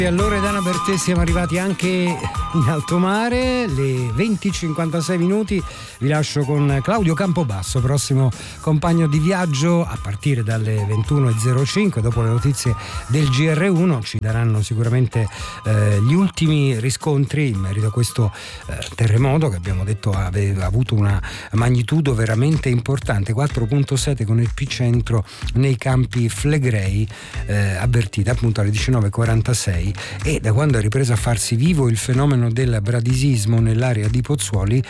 E allora Dana Bertè, siamo arrivati anche in alto mare, le 20:56 minuti. Vi lascio con Claudio Campobasso, prossimo compagno di viaggio a partire dalle 21:05. Dopo le notizie del GR1 ci daranno sicuramente gli ultimi riscontri in merito a questo terremoto che abbiamo detto aveva avuto una magnitudo veramente importante, 4.7 con epicentro nei campi Flegrei, avvertita appunto alle 19:46. E da quando è ripreso a farsi vivo il fenomeno del bradisismo nell'area di Pozzuoli,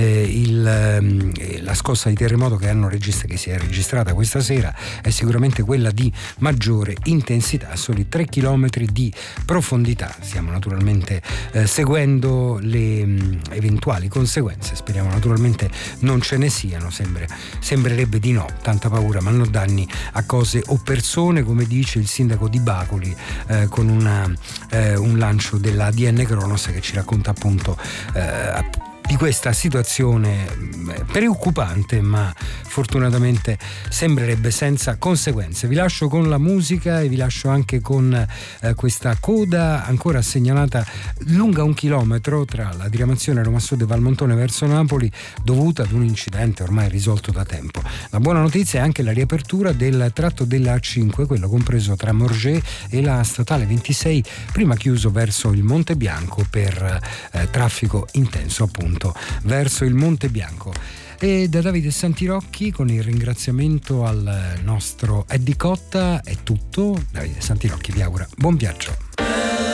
la scossa di terremoto che si è registrata questa sera è sicuramente quella di maggiore intensità, a soli 3 chilometri di profondità. Stiamo naturalmente seguendo le eventuali conseguenze, speriamo naturalmente non ce ne siano, sembrerebbe di no, tanta paura, ma non danni a cose o persone, come dice il sindaco di Bacoli con un lancio della ADN Cronos che ci racconta appunto di questa situazione preoccupante, ma fortunatamente sembrerebbe senza conseguenze. Vi lascio con la musica e vi lascio anche con questa coda ancora segnalata lunga 1 chilometro tra la diramazione Roma Sud e Valmontone verso Napoli, dovuta ad un incidente ormai risolto da tempo. La buona notizia è anche la riapertura del tratto della A5, quello compreso tra Morges e la statale 26, prima chiuso verso il Monte Bianco per traffico intenso appunto verso il Monte Bianco. E da Davide Santirocchi, con il ringraziamento al nostro Eddie Cotta, è tutto. Davide Santirocchi vi augura buon viaggio.